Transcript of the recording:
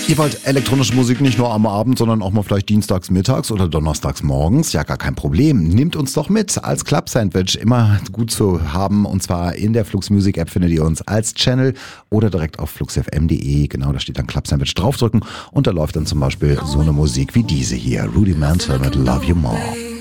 Ihr wollt elektronische Musik nicht nur am Abend, sondern auch mal vielleicht dienstags mittags oder donnerstags morgens? Ja, gar kein Problem. Nehmt uns doch mit als Club Sandwich. Immer gut zu haben. Und zwar in der Flux Music App findet ihr uns als Channel oder direkt auf fluxfm.de. Genau, da steht dann Club Sandwich. Draufdrücken und da läuft dann zum Beispiel so eine Musik wie diese hier. Rudimental mit Love You More.